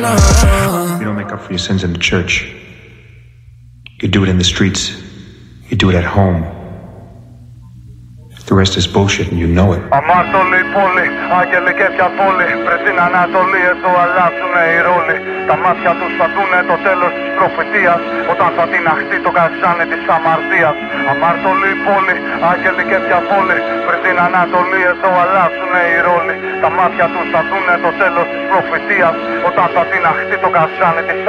You don't make up for your sins in the church. You do it in the streets. You do it at home. The rest is bullshit and you know it. Αμάρτωλοι πόλοι, άγγελοι και διαβόλοι. Πριν την Ανατολή εδώ αλλάζουνε οι ρόλοι. Τα μάτια τους θα δούνε το τέλος της προφητείας, όταν θα τιναχτεί το καζάνι της αμαρτίας. Αμάρτωλοι πόλοι, άγγελοι και διαβόλοι. Πριν την Ανατολή εδώ αλλάζουνε οι ρόλοι. Τα μάτια τους θα δούνε το τέλος της προφητείας, όταν θα τιναχτεί το καζάνι της